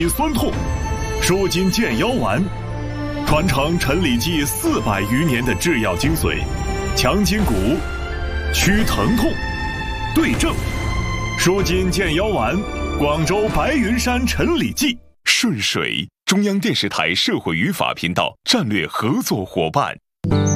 酸痛，舒筋健腰丸，传承陈李济400余年的制药精髓，强筋骨，祛疼痛，对症，舒筋健腰丸，广州白云山陈李济。 顺水，中央电视台社会与法频道战略合作伙伴。